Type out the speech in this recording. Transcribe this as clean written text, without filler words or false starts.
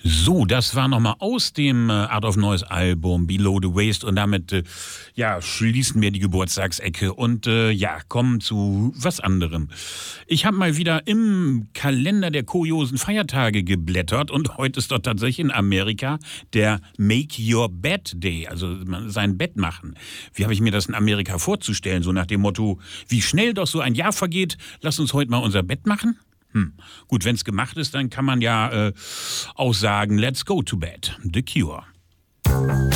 So, das war nochmal aus dem Art of Noise Album Below the Waist und damit schließen wir die Geburtstagsecke und kommen zu was anderem. Ich habe mal wieder im Kalender der kuriosen Feiertage geblättert und heute ist doch tatsächlich in Amerika der Make Your Bed Day, also sein Bett machen. Wie habe ich mir das in Amerika vorzustellen? So nach dem Motto, wie schnell doch so ein Jahr vergeht, lass uns heute mal unser Bett machen? Gut, wenn es gemacht ist, dann kann man ja auch sagen, let's go to bed. The Cure.